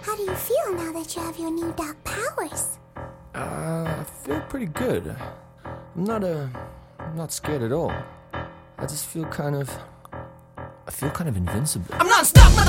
How do you feel now that you have your new dark powers? I feel pretty good. I'm not scared at all. I just feel kind of invincible. I'm not stuck,